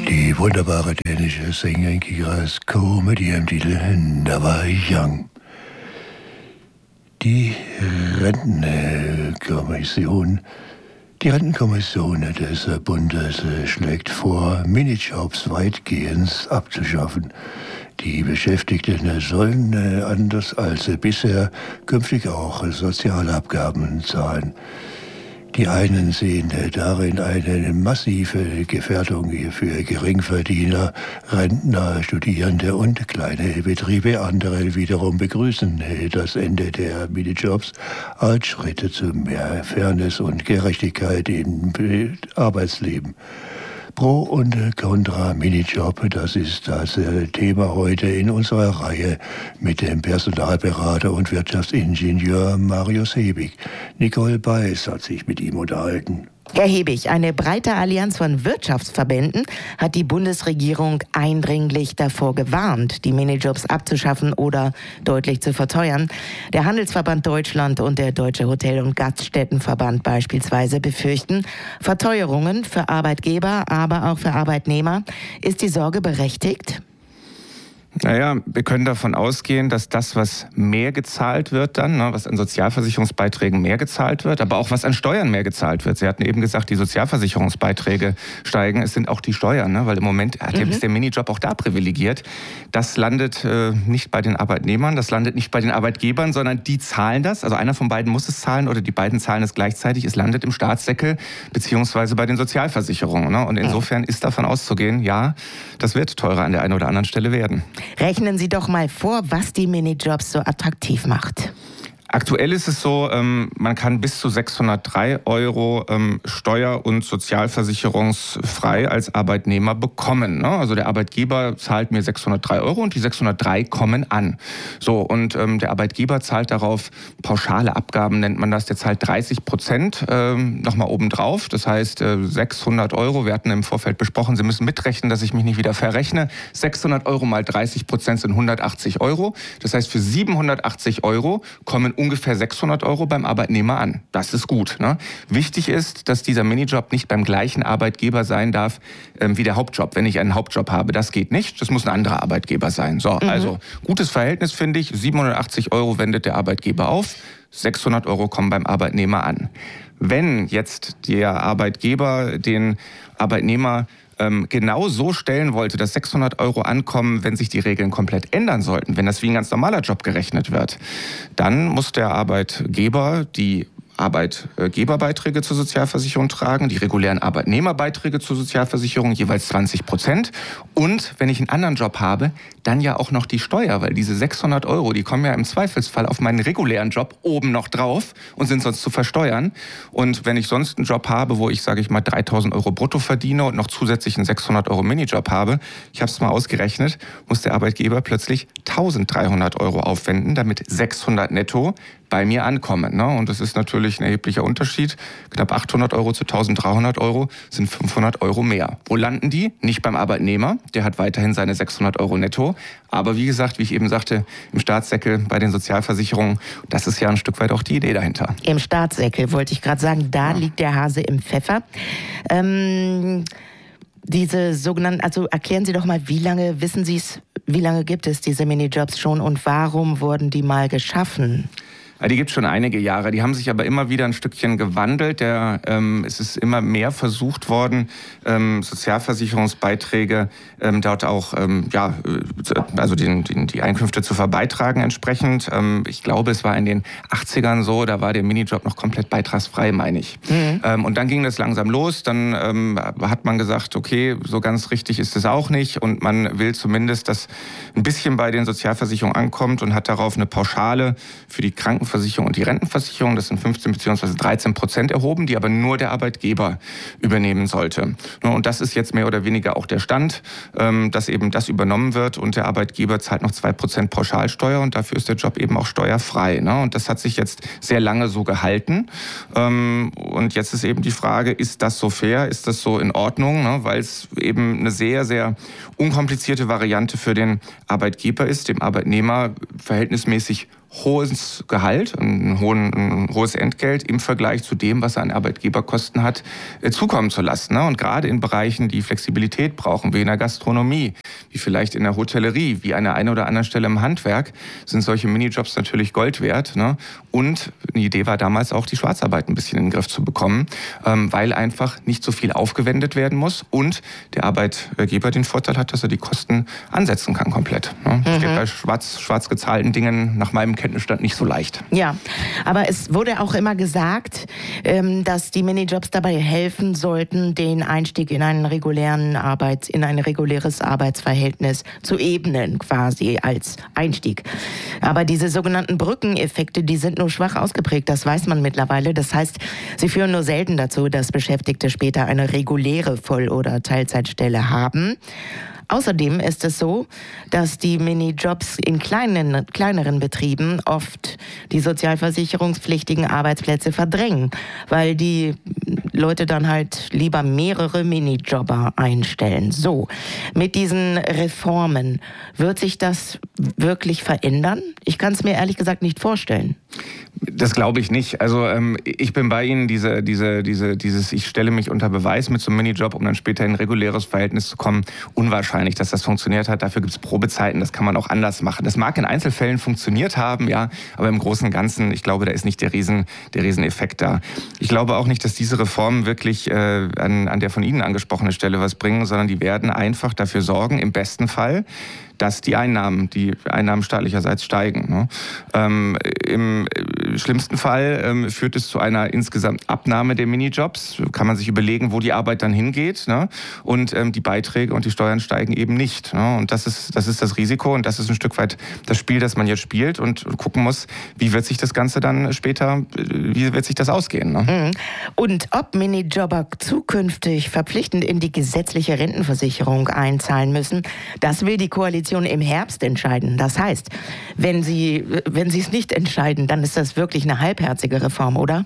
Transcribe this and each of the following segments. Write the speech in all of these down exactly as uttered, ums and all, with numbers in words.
Die wunderbare dänische Sängerin Kira Skov mit ihrem Titel Never Young. Die Rentenkommission, die Rentenkommission des Bundes schlägt vor, Minijobs weitgehend abzuschaffen. Die Beschäftigten sollen anders als bisher künftig auch Sozialabgaben zahlen. Die einen sehen darin eine massive Gefährdung für Geringverdiener, Rentner, Studierende und kleine Betriebe. Andere wiederum begrüßen das Ende der Minijobs als Schritte zu mehr Fairness und Gerechtigkeit im Arbeitsleben. Pro und Contra Minijob, das ist das Thema heute in unserer Reihe mit dem Personalberater und Wirtschaftsingenieur Marius Hebig. Nicole Beiß hat sich mit ihm unterhalten. Herr Hebig, eine breite Allianz von Wirtschaftsverbänden hat die Bundesregierung eindringlich davor gewarnt, die Minijobs abzuschaffen oder deutlich zu verteuern. Der Handelsverband Deutschland und der Deutsche Hotel- und Gaststättenverband beispielsweise befürchten Verteuerungen für Arbeitgeber, aber auch für Arbeitnehmer. Ist die Sorge berechtigt? Naja, wir können davon ausgehen, dass das, was mehr gezahlt wird dann, ne, was an Sozialversicherungsbeiträgen mehr gezahlt wird, aber auch was an Steuern mehr gezahlt wird. Sie hatten eben gesagt, die Sozialversicherungsbeiträge steigen. Es sind auch die Steuern, ne, weil im Moment hat mhm. ist der Minijob auch da privilegiert. Das landet äh, nicht bei den Arbeitnehmern, das landet nicht bei den Arbeitgebern, sondern die zahlen das. Also einer von beiden muss es zahlen oder die beiden zahlen es gleichzeitig. Es landet im Staatssäckel beziehungsweise bei den Sozialversicherungen. Ne? Und insofern ist davon auszugehen, ja, das wird teurer an der einen oder anderen Stelle werden. Rechnen Sie doch mal vor, was die Minijobs so attraktiv macht. Aktuell ist es so, ähm, man kann bis zu sechshundertdrei Euro ähm, steuer- und sozialversicherungsfrei als Arbeitnehmer bekommen. Ne? Also der Arbeitgeber zahlt mir sechshundertdrei Euro und die sechshundertdrei kommen an. So, und ähm, der Arbeitgeber zahlt darauf pauschale Abgaben, nennt man das. Der zahlt dreißig Prozent ähm, nochmal obendrauf. Das heißt äh, sechshundert Euro. Wir hatten im Vorfeld besprochen, Sie müssen mitrechnen, dass ich mich nicht wieder verrechne. sechshundert Euro mal dreißig Prozent sind hundertachtzig Euro. Das heißt, für siebenhundertachtzig Euro kommen ungefähr sechshundert Euro beim Arbeitnehmer an. Das ist gut. Ne? Wichtig ist, dass dieser Minijob nicht beim gleichen Arbeitgeber sein darf ähm, wie der Hauptjob. Wenn ich einen Hauptjob habe, das geht nicht. Das muss ein anderer Arbeitgeber sein. So, mhm. Also gutes Verhältnis finde ich. siebenhundertachtzig Euro wendet der Arbeitgeber auf. sechshundert Euro kommen beim Arbeitnehmer an. Wenn jetzt der Arbeitgeber den Arbeitnehmer genau so stellen wollte, dass sechshundert Euro ankommen, wenn sich die Regeln komplett ändern sollten, wenn das wie ein ganz normaler Job gerechnet wird, dann muss der Arbeitgeber die Arbeitgeberbeiträge zur Sozialversicherung tragen, die regulären Arbeitnehmerbeiträge zur Sozialversicherung, jeweils zwanzig Prozent. Und wenn ich einen anderen Job habe, dann ja auch noch die Steuer, weil diese sechshundert Euro, die kommen ja im Zweifelsfall auf meinen regulären Job oben noch drauf und sind sonst zu versteuern. Und wenn ich sonst einen Job habe, wo ich, sage ich mal, dreitausend Euro brutto verdiene und noch zusätzlich einen sechshundert Euro Minijob habe, ich habe es mal ausgerechnet, muss der Arbeitgeber plötzlich eintausenddreihundert Euro aufwenden, damit sechshundert netto bei mir ankommen. Ne? Und das ist natürlich ein erheblicher Unterschied. Knapp achthundert Euro zu eintausenddreihundert Euro sind fünfhundert Euro mehr. Wo landen die? Nicht beim Arbeitnehmer. Der hat weiterhin seine sechshundert Euro netto. Aber wie gesagt, wie ich eben sagte, im Staatssäckel bei den Sozialversicherungen, das ist ja ein Stück weit auch die Idee dahinter. Im Staatssäckel wollte ich gerade sagen, da ja. liegt der Hase im Pfeffer. Ähm, diese sogenannten, also erklären Sie doch mal, wie lange, wissen Sie es, wie lange gibt es diese Minijobs schon und warum wurden die mal geschaffen? Die gibt es schon einige Jahre. Die haben sich aber immer wieder ein Stückchen gewandelt. Der, ähm, es ist immer mehr versucht worden, ähm, Sozialversicherungsbeiträge ähm, dort auch, ähm, ja, also den, den, die Einkünfte zu verbeitragen entsprechend. Ähm, ich glaube, es war in den achtzigern so, da war der Minijob noch komplett beitragsfrei, meine ich. Mhm. Ähm, und dann ging das langsam los. Dann ähm, hat man gesagt, okay, so ganz richtig ist es auch nicht. Und man will zumindest, dass ein bisschen bei den Sozialversicherungen ankommt und hat darauf eine Pauschale für die Krankenversicherung und die Rentenversicherung, das sind fünfzehn bzw. dreizehn Prozent erhoben, die aber nur der Arbeitgeber übernehmen sollte. Und das ist jetzt mehr oder weniger auch der Stand, dass eben das übernommen wird und der Arbeitgeber zahlt noch zwei Prozent Pauschalsteuer und dafür ist der Job eben auch steuerfrei. Und das hat sich jetzt sehr lange so gehalten. Und jetzt ist eben die Frage, ist das so fair, ist das so in Ordnung, weil es eben eine sehr, sehr unkomplizierte Variante für den Arbeitgeber ist, dem Arbeitnehmer verhältnismäßig hohes Gehalt, ein, hohen, ein hohes Entgelt im Vergleich zu dem, was er an Arbeitgeberkosten hat, äh, zukommen zu lassen. Ne? Und gerade in Bereichen, die Flexibilität brauchen, wie in der Gastronomie, wie vielleicht in der Hotellerie, wie an der einen oder anderen Stelle im Handwerk, sind solche Minijobs natürlich Gold wert. Ne? Und eine Idee war damals auch, die Schwarzarbeit ein bisschen in den Griff zu bekommen, ähm, weil einfach nicht so viel aufgewendet werden muss und der Arbeitgeber den Vorteil hat, dass er die Kosten ansetzen kann komplett. Ne? Das mhm. geht bei schwarz, schwarz gezahlten Dingen nach meinem Kenntnisstand nicht so leicht. Ja, aber es wurde auch immer gesagt, dass die Minijobs dabei helfen sollten, den Einstieg in einen regulären Arbeits, in ein reguläres Arbeitsverhältnis zu ebnen, quasi als Einstieg. Aber diese sogenannten Brückeneffekte, die sind nur schwach ausgeprägt, das weiß man mittlerweile. Das heißt, sie führen nur selten dazu, dass Beschäftigte später eine reguläre Voll- oder Teilzeitstelle haben. Außerdem ist es so, dass die Minijobs in kleinen, kleineren Betrieben oft die sozialversicherungspflichtigen Arbeitsplätze verdrängen, weil die Leute dann halt lieber mehrere Minijobber einstellen. So, mit diesen Reformen, wird sich das wirklich verändern? Ich kann es mir ehrlich gesagt nicht vorstellen. Das glaube ich nicht. Also ähm, ich bin bei Ihnen, diese, diese, diese, dieses ich stelle mich unter Beweis mit so einem Minijob, um dann später in ein reguläres Verhältnis zu kommen, unwahrscheinlich, dass das funktioniert hat. Dafür gibt es Probezeiten, das kann man auch anders machen. Das mag in Einzelfällen funktioniert haben, ja, aber im Großen und Ganzen, ich glaube, da ist nicht der Riesen, der Rieseneffekt da. Ich glaube auch nicht, dass diese Reformen wirklich äh, an, an der von Ihnen angesprochenen Stelle was bringen, sondern die werden einfach dafür sorgen, im besten Fall, dass die Einnahmen, die Einnahmen staatlicherseits steigen. Ne? Ähm, Im schlimmsten Fall ähm, führt es zu einer insgesamt Abnahme der Minijobs. Kann man sich überlegen, wo die Arbeit dann hingeht. Ne? Und ähm, die Beiträge und die Steuern steigen eben nicht. Ne? Und das ist, das ist das Risiko und das ist ein Stück weit das Spiel, das man jetzt spielt und gucken muss, wie wird sich das Ganze dann später, wie wird sich das ausgehen. Ne? Und ob Minijobber zukünftig verpflichtend in die gesetzliche Rentenversicherung einzahlen müssen, das will die Koalition im Herbst entscheiden. Das heißt, wenn Sie, wenn Sie es nicht entscheiden, dann ist das wirklich eine halbherzige Reform, oder?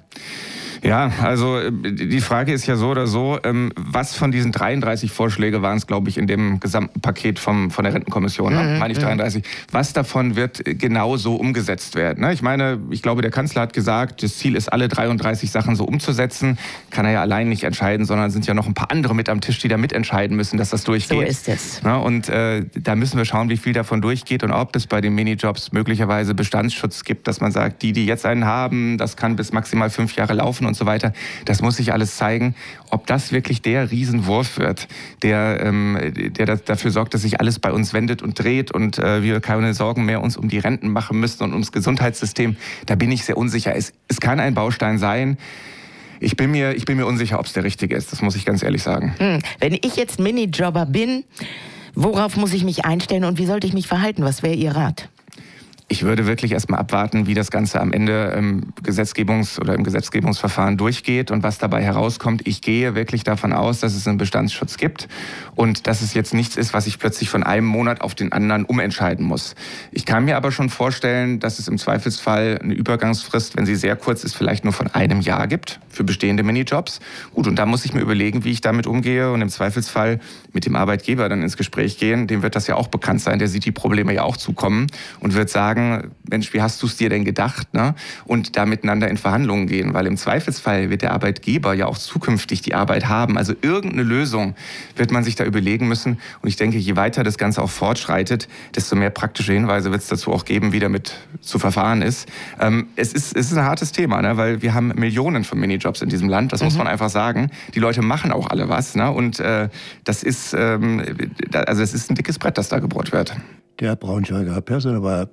Ja, also die Frage ist ja so oder so, was von diesen dreiunddreißig Vorschläge waren es, glaube ich, in dem gesamten Paket vom, von der Rentenkommission, ne? Mhm. meine ich dreiunddreißig, was davon wird genau so umgesetzt werden? Ne? Ich meine, ich glaube, der Kanzler hat gesagt, das Ziel ist, alle dreiunddreißig Sachen so umzusetzen. Kann er ja allein nicht entscheiden, sondern es sind ja noch ein paar andere mit am Tisch, die da mitentscheiden müssen, dass das durchgeht. So ist es. Ne? Und äh, da müssen wir schauen, wie viel davon durchgeht und ob es bei den Minijobs möglicherweise Bestandsschutz gibt, dass man sagt, die, die jetzt einen haben, das kann bis maximal fünf Jahre laufen und so weiter. Das muss sich alles zeigen, ob das wirklich der Riesenwurf wird, der, ähm, der das dafür sorgt, dass sich alles bei uns wendet und dreht und äh, wir keine Sorgen mehr uns um die Renten machen müssen und ums Gesundheitssystem. Da bin ich sehr unsicher. Es, es kann ein Baustein sein. Ich bin mir, ich bin mir unsicher, ob es der richtige ist. Das muss ich ganz ehrlich sagen. Hm. Wenn ich jetzt Minijobber bin, worauf muss ich mich einstellen und wie sollte ich mich verhalten? Was wäre Ihr Rat? Ich würde wirklich erstmal abwarten, wie das Ganze am Ende im Gesetzgebungs- oder im Gesetzgebungsverfahren durchgeht und was dabei herauskommt. Ich gehe wirklich davon aus, dass es einen Bestandsschutz gibt und dass es jetzt nichts ist, was ich plötzlich von einem Monat auf den anderen umentscheiden muss. Ich kann mir aber schon vorstellen, dass es im Zweifelsfall eine Übergangsfrist, wenn sie sehr kurz ist, vielleicht nur von einem Jahr gibt für bestehende Minijobs. Gut, und da muss ich mir überlegen, wie ich damit umgehe und im Zweifelsfall mit dem Arbeitgeber dann ins Gespräch gehen. Dem wird das ja auch bekannt sein, der sieht die Probleme ja auch zukommen und wird sagen, Mensch, wie hast du es dir denn gedacht? Ne? Und da miteinander in Verhandlungen gehen, weil im Zweifelsfall wird der Arbeitgeber ja auch zukünftig die Arbeit haben. Also irgendeine Lösung wird man sich da überlegen müssen. Und ich denke, je weiter das Ganze auch fortschreitet, desto mehr praktische Hinweise wird es dazu auch geben, wie damit zu verfahren ist. Ähm, es ist, es ist ein hartes Thema, ne? Weil wir haben Millionen von Minijobs in diesem Land. Das mhm. muss man einfach sagen. Die Leute machen auch alle was. Ne? Und äh, das ist, ähm, also es ist ein dickes Brett, das da gebohrt wird. Der Braunschweiger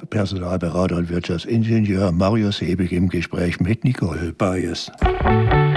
Personalberater und Wirtschaftsingenieur Marius Hebig im Gespräch mit Nicole Bayes.